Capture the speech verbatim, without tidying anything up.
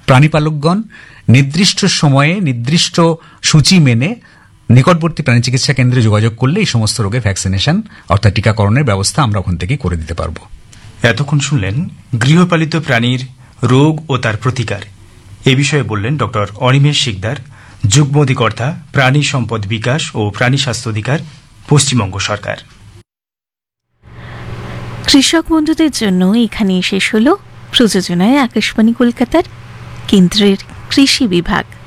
প্রাণীপালকগণ নির্দিষ্ট সময়ে নির্দিষ্ট সূচি মেনে নিকটবর্তী প্রাণী চিকিৎসা কেন্দ্রে যোগাযোগ করলে এই সমস্ত রোগে ভ্যাকসিনেশন অর্থাৎ টিকাকরণের ব্যবস্থা আমরা ওখান থেকে করে দিতে পারবো। এতক্ষণ শুনলেন গৃহপালিত প্রাণীর রোগ ও তার প্রতিকার। এ বিষয়ে বললেন ডক্টর অনিমেষ শিকদার, যুগ্ম অধিকর্তা, প্রাণী সম্পদ বিকাশ ও প্রাণী স্বাস্থ্য অধিকার, পশ্চিমবঙ্গ সরকার। কৃষক বন্ধুদের জন্য এখানে শেষ হল প্রযোজনায় আকাশবাণী কলকাতার কেন্দ্রের কৃষি বিভাগ।